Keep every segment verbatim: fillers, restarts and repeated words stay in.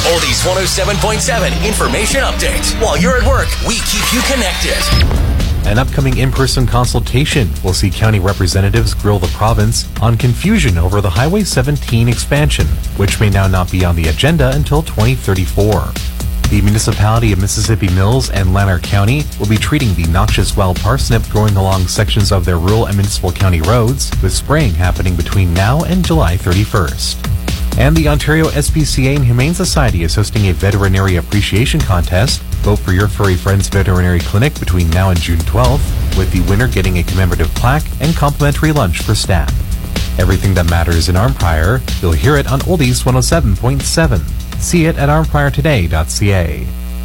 Oldies one oh seven point seven Information Update. While you're at work, we keep you connected. An upcoming in-person consultation will see county representatives grill the province on confusion over the Highway seventeen expansion, which may now not be on the agenda until twenty thirty-four. The municipality of Mississippi Mills and Lanark County will be treating the noxious wild parsnip growing along sections of their rural and municipal county roads, with spraying happening between now and July thirty-first. And the Ontario S P C A and Humane Society is hosting a veterinary appreciation contest. Vote for your furry friend's veterinary clinic between now and June twelfth, with the winner getting a commemorative plaque and complimentary lunch for staff. Everything that matters in Arnprior, you'll hear it on Oldies one oh seven point seven. See it at arnprior today dot c a.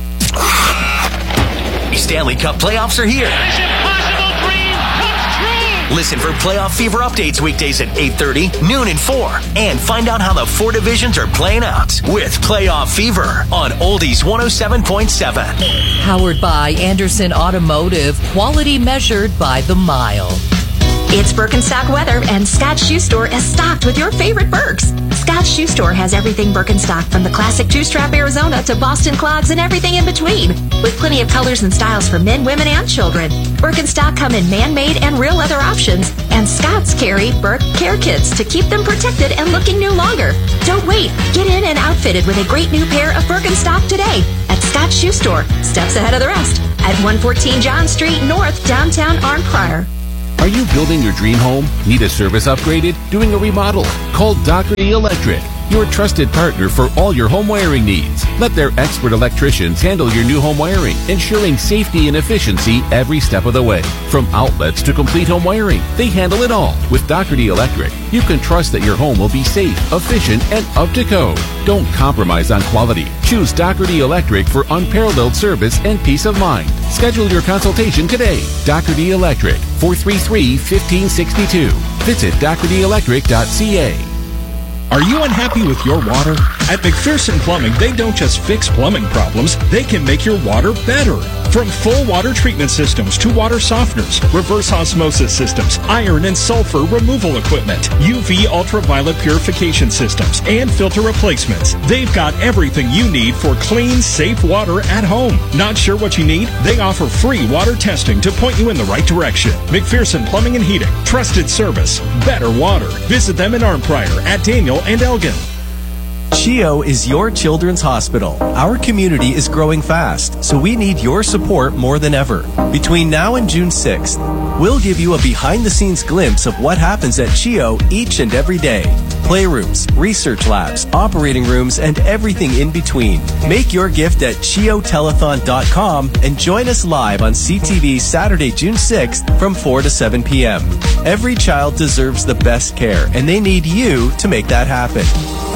Stanley Cup playoffs are here. This impossible dream comes true. Listen for Playoff Fever updates weekdays at eight thirty, noon, and four. And find out how the four divisions are playing out with Playoff Fever on Oldies one oh seven point seven. Powered by Anderson Automotive, quality measured by the mile. It's Birkenstock weather, and Scott's Shoe Store is stocked with your favorite Birks. Scott's Shoe Store has everything Birkenstock, from the classic two-strap Arizona to Boston clogs and everything in between, with plenty of colors and styles for men, women, and children. Birkenstock come in man-made and real leather options, and Scott's carry Birk care kits to keep them protected and looking new longer. Don't wait. Get in and outfitted with a great new pair of Birkenstock today at Scott's Shoe Store, steps ahead of the rest, at one fourteen John Street North, downtown Arnprior. Are you building your dream home? Need a service upgraded? Doing a remodel? Call Doherty Electric, your trusted partner for all your home wiring needs. Let their expert electricians handle your new home wiring, ensuring safety and efficiency every step of the way. From outlets to complete home wiring, they handle it all. With Doherty Electric, you can trust that your home will be safe, efficient, and up to code. Don't compromise on quality. Choose Doherty Electric for unparalleled service and peace of mind. Schedule your consultation today. Doherty Electric, four three three, one five six two. Visit doherty electric dot c a. Are you unhappy with your water? At McPherson Plumbing, they don't just fix plumbing problems, they can make your water better. From full water treatment systems to water softeners, reverse osmosis systems, iron and sulfur removal equipment, U V ultraviolet purification systems, and filter replacements, they've got everything you need for clean, safe water at home. Not sure what you need? They offer free water testing to point you in the right direction. McPherson Plumbing and Heating. Trusted service. Better water. Visit them in Arnprior at Daniel and Elgin. CHEO is your children's hospital. Our community is growing fast, so we need your support more than ever. Between now and June sixth, we'll give you a behind-the-scenes glimpse of what happens at CHEO each and every day. Playrooms, research labs, operating rooms, and everything in between. Make your gift at cheo telethon dot com and join us live on C T V Saturday, June sixth from four to seven p.m. Every child deserves the best care, and they need you to make that happen.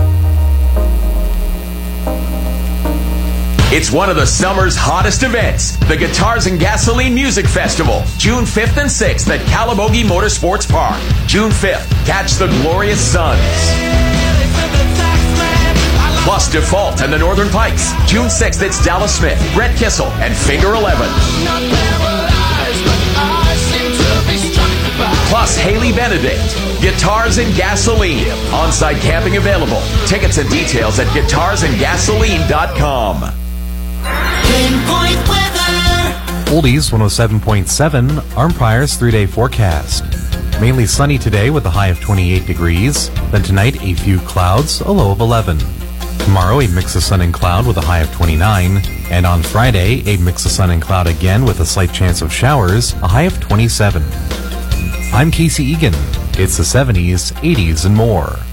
It's one of the summer's hottest events, the Guitars and Gasoline Music Festival, June fifth and sixth at Calabogie Motorsports Park. June fifth, catch the Glorious Sons. Plus Default and the Northern Pikes. June sixth, it's Dallas Smith, Brett Kissel, and Finger eleven. Plus Haley Benedict. Guitars and Gasoline. On-site camping available. Tickets and details at guitars and gasoline dot com. Pinpoint weather. Oldies one oh seven point seven, Arnprior's three-day forecast. Mainly sunny today with a high of twenty-eight degrees. Then tonight, a few clouds, a low of eleven. Tomorrow, a mix of sun and cloud with a high of twenty-nine. And on Friday, a mix of sun and cloud again with a slight chance of showers, a high of twenty-seven. I'm Casey Egan. It's the seventies, eighties, and more.